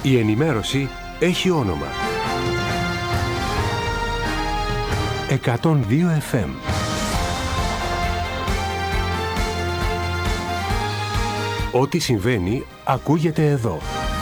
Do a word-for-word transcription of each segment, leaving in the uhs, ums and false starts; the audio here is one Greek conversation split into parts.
Η ενημέρωση έχει όνομα. εκατόν δύο εφ εμ. Ό,τι συμβαίνει ακούγεται εδώ.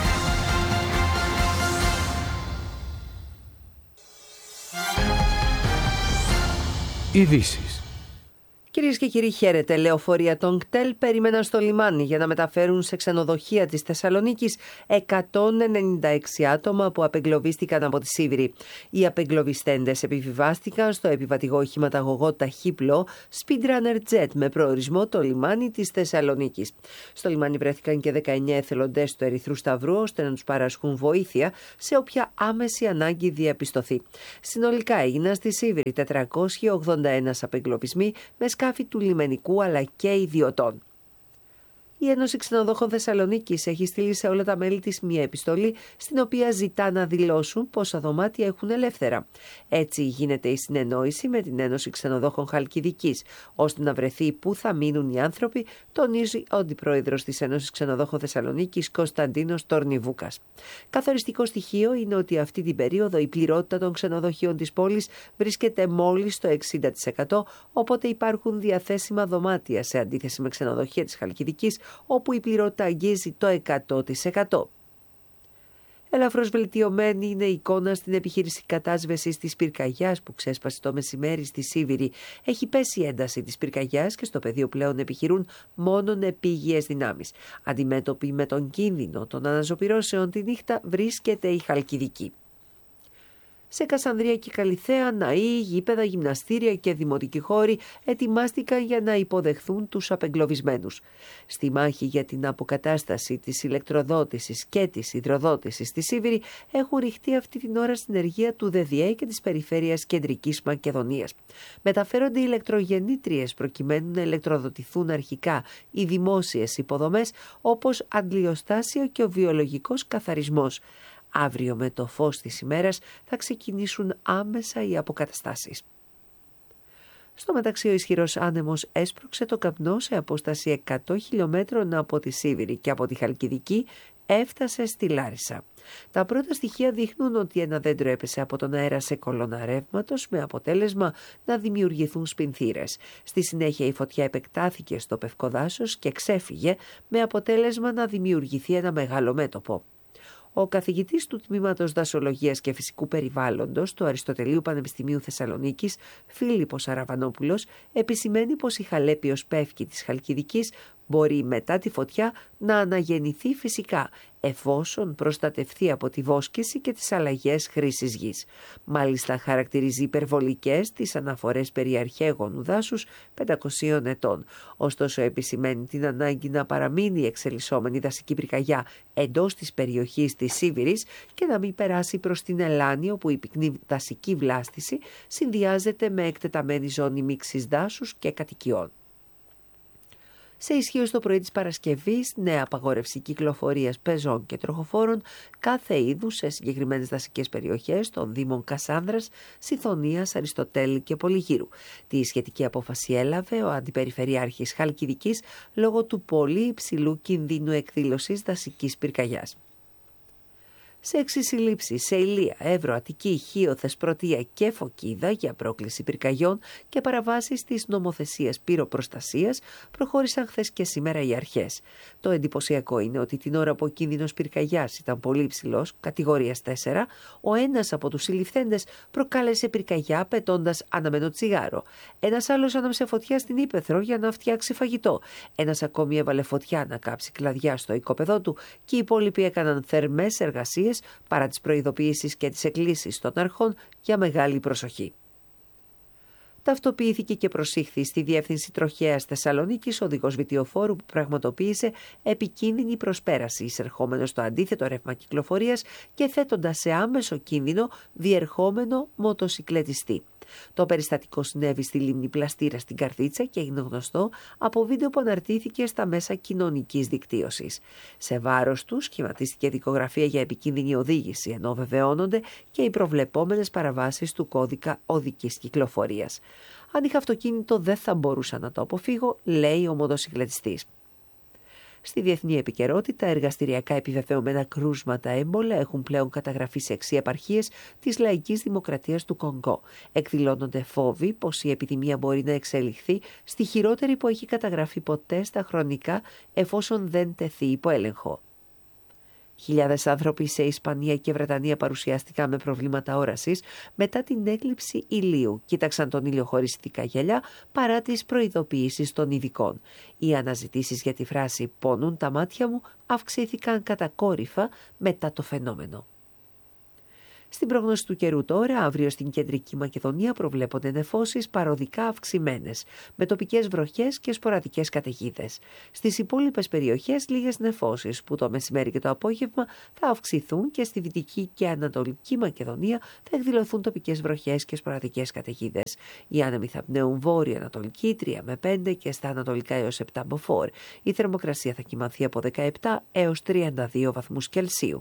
Ειδήσεις. Κυρίες και κύριοι, χαίρετε. Λεωφορεία των ΚΤΕΛ περίμεναν στο λιμάνι για να μεταφέρουν σε ξενοδοχεία της Θεσσαλονίκης εκατόν ενενήντα έξι άτομα που απεγκλωβίστηκαν από τη Σίβηρη. Οι απεγκλωβιστέντες επιβιβάστηκαν στο επιβατικό οχηματαγωγό ταχύπλο Speedrunner Jet με προορισμό το λιμάνι της Θεσσαλονίκης. Στο λιμάνι βρέθηκαν και δεκαεννέα εθελοντές του Ερυθρού Σταυρού ώστε να τους παρασχούν βοήθεια σε όποια άμεση ανάγκη διαπιστωθεί. Συνολικά έγιναν στη Σίβηρη τετρακόσιοι ογδόντα ένα απεγκλωβισμοί με σκάφη του λιμενικού αλλά και ιδιωτών. Η Ένωση Ξενοδόχων Θεσσαλονίκης έχει στείλει σε όλα τα μέλη της μία επιστολή στην οποία ζητά να δηλώσουν πόσα δωμάτια έχουν ελεύθερα. Έτσι γίνεται η συνεννόηση με την Ένωση Ξενοδόχων Χαλκιδικής, ώστε να βρεθεί πού θα μείνουν οι άνθρωποι, τονίζει ο αντιπρόεδρος της Ένωσης Ξενοδόχων Θεσσαλονίκης Κωνσταντίνος Τορνιβούκας. Καθοριστικό στοιχείο είναι ότι αυτή την περίοδο η πληρότητα των ξενοδοχείων της πόλης βρίσκεται μόλις στο εξήντα τοις εκατό, οπότε υπάρχουν διαθέσιμα δωμάτια σε αντίθεση με ξενοδοχεία της Χαλκιδικής, όπου η πληρότητα αγγίζει το εκατό τοις εκατό. Ελαφρώς βελτιωμένη είναι η εικόνα στην επιχείρηση κατάσβεσης της πυρκαγιάς που ξέσπασε το μεσημέρι στη Σίβηρη. Έχει πέσει η ένταση της πυρκαγιάς και στο πεδίο πλέον επιχειρούν μόνον επίγειες δυνάμεις. Αντιμέτωποι με τον κίνδυνο των αναζωπυρώσεων τη νύχτα βρίσκεται η Χαλκιδική. Σε Κασανδρία και Καλιθέα, ναοί, γήπεδα, γυμναστήρια και δημοτικοί χώροι ετοιμάστηκαν για να υποδεχθούν τους απεγκλωβισμένους. Στη μάχη για την αποκατάσταση της ηλεκτροδότησης και της υδροδότησης στη Σίβηρη έχουν ρηχτεί αυτή την ώρα συνεργεία του ΔΕΔΙΕ και της Περιφέρειας Κεντρικής Μακεδονίας. Μεταφέρονται ηλεκτρογεννήτριες προκειμένου να ηλεκτροδοτηθούν αρχικά οι δημόσιες υποδομές όπως αντλιοστάσιο και ο βιολογικός καθαρισμός. Αύριο με το φως της ημέρας θα ξεκινήσουν άμεσα οι αποκαταστάσεις. Στο μεταξύ ο ισχυρός άνεμος έσπρωξε το καπνό σε απόσταση εκατό χιλιόμετρων από τη Σίβηρη και από τη Χαλκιδική έφτασε στη Λάρισα. Τα πρώτα στοιχεία δείχνουν ότι ένα δέντρο έπεσε από τον αέρα σε κολόνα ρεύματος με αποτέλεσμα να δημιουργηθούν σπινθήρες. Στη συνέχεια η φωτιά επεκτάθηκε στο πευκοδάσος και ξέφυγε με αποτέλεσμα να δημιουργηθεί ένα μεγάλο μέτωπο. Ο καθηγητής του Τμήματος Δασολογίας και Φυσικού Περιβάλλοντος του Αριστοτελείου Πανεπιστημίου Θεσσαλονίκης, Φίλιππος Αραβανόπουλος, επισημαίνει πως η χαλέπειος πεύκη της Χαλκιδικής μπορεί μετά τη φωτιά να αναγεννηθεί φυσικά, εφόσον προστατευθεί από τη βόσκηση και τις αλλαγές χρήσης γης. Μάλιστα χαρακτηρίζει υπερβολικές τις αναφορές περί αρχαίγονου δάσους πεντακοσίων ετών. Ωστόσο επισημαίνει την ανάγκη να παραμείνει η εξελισσόμενη δασική πυρκαγιά εντός της περιοχής της Σίβηρης και να μην περάσει προς την Ελλάνη, όπου η πυκνή δασική βλάστηση συνδυάζεται με εκτεταμένη ζώνη μίξης δάσους και κατοικιών. Σε ισχύω το πρωί της Παρασκευής, νέα απαγόρευση κυκλοφορίας πεζών και τροχοφόρων κάθε είδους σε συγκεκριμένες δασικές περιοχές των Δήμων Κασάνδρας, Σιθωνίας, Αριστοτέλη και Πολυγύρου. Τη σχετική απόφαση έλαβε ο Αντιπεριφερειάρχης Χαλκιδικής λόγω του πολύ υψηλού κινδύνου εκδήλωσης δασικής πυρκαγιάς. Σε έξι συλλήψεις σε Ηλεία, Εύρο, Αττική, Χίο, Θεσπρωτεία και Φωκίδα για πρόκληση πυρκαγιών και παραβάσεις της νομοθεσίας πυροπροστασίας προχώρησαν χθες και σήμερα οι αρχές. Το εντυπωσιακό είναι ότι την ώρα που ο κίνδυνος πυρκαγιάς ήταν πολύ υψηλός, κατηγορίας τέσσερα, ο ένας από τους συλληφθέντες προκάλεσε πυρκαγιά πετώντας αναμένο τσιγάρο. Ένας άλλος άναψε φωτιά στην ύπαιθρο για να φτιάξει φαγητό. Ένας ακόμη έβαλε φωτιά να κάψει κλαδιά στο οικόπεδό του και οι υπόλοιποι έκαναν θερμές εργασίες παρά τις προειδοποιήσεις και τις εκκλήσεις των αρχών για μεγάλη προσοχή. Ταυτοποιήθηκε και προσήχθη στη Διεύθυνση Τροχέας Θεσσαλονίκης οδηγός βιτιοφόρου που πραγματοποίησε επικίνδυνη προσπέραση εισερχόμενο στο αντίθετο ρεύμα κυκλοφορίας και θέτοντας σε άμεσο κίνδυνο διερχόμενο μοτοσικλετιστή. Το περιστατικό συνέβη στη λίμνη Πλαστήρα στην Καρδίτσα και έγινε γνωστό από βίντεο που αναρτήθηκε στα μέσα κοινωνικής δικτύωσης. Σε βάρος του σχηματίστηκε δικογραφία για επικίνδυνη οδήγηση, ενώ βεβαιώνονται και οι προβλεπόμενες παραβάσεις του κώδικα οδικής κυκλοφορίας. Αν είχα αυτοκίνητο δεν θα μπορούσα να το αποφύγω, λέει ο μοτοσικλετιστής. Στη διεθνή επικαιρότητα, εργαστηριακά επιβεβαιωμένα κρούσματα έμπολα έχουν πλέον καταγραφεί σε έξι επαρχίες της Λαϊκής Δημοκρατίας του Κονγκό. Εκδηλώνονται φόβοι πως η επιδημία μπορεί να εξελιχθεί στη χειρότερη που έχει καταγραφεί ποτέ στα χρονικά, εφόσον δεν τεθεί υπό έλεγχο. Χιλιάδες άνθρωποι σε Ισπανία και Βρετανία παρουσιάστηκαν με προβλήματα όρασης μετά την έκλειψη ηλίου. Κοίταξαν τον ήλιο χωρίς ειδικά γυαλιά παρά τις προειδοποιήσεις των ειδικών. Οι αναζητήσεις για τη φράση «πόνουν τα μάτια μου» αυξήθηκαν κατακόρυφα μετά το φαινόμενο. Στην πρόγνωση του καιρού τώρα, αύριο στην Κεντρική Μακεδονία προβλέπονται νεφώσεις παροδικά αυξημένες, με τοπικές βροχές και σποραδικές καταιγίδες. Στις υπόλοιπες περιοχές λίγες νεφώσεις, που το μεσημέρι και το απόγευμα θα αυξηθούν, και στη Δυτική και Ανατολική Μακεδονία θα εκδηλωθούν τοπικές βροχές και σποραδικές καταιγίδες. Οι άνεμοι θα πνέουν βόρειο-ανατολική τρία με πέντε και στα ανατολικά έως επτά μποφόρ. Η θερμοκρασία θα κυμανθεί από δεκαεπτά έως τριάντα δύο βαθμούς Κελσίου.